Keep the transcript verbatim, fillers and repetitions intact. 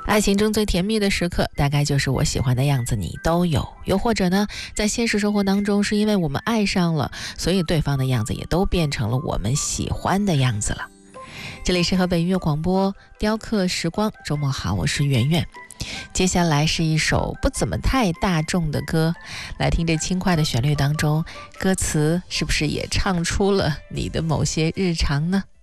爱情中最甜蜜的时刻，大概就是我喜欢的样子你都有。又或者呢，在现实生活当中，是因为我们爱上了，所以对方的样子也都变成了我们喜欢的样子了。这里是河北音乐广播雕刻时光，周末好，我是圆圆。接下来是一首不怎么太大众的歌，来听这轻快的旋律当中，歌词是不是也唱出了你的某些日常呢？